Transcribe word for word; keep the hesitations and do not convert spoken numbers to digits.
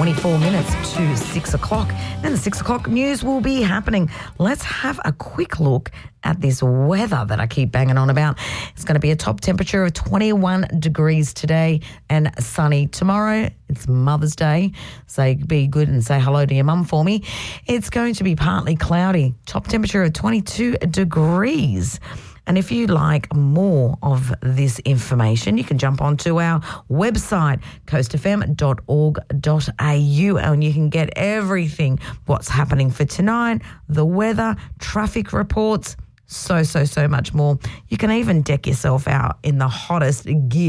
twenty-four minutes to six o'clock. Then the six o'clock news will be happening. Let's have a quick look at this weather that I keep banging on about. It's going to be a top temperature of twenty-one degrees today and sunny tomorrow. It's Mother's Day, so be good and say hello to your mum for me. It's going to be partly cloudy, top temperature of twenty-two degrees. And if you'd like more of this information, you can jump onto our website, coast f m dot org dot a u, and you can get everything, what's happening for tonight, the weather, traffic reports, so, so, so much more. You can even deck yourself out in the hottest gear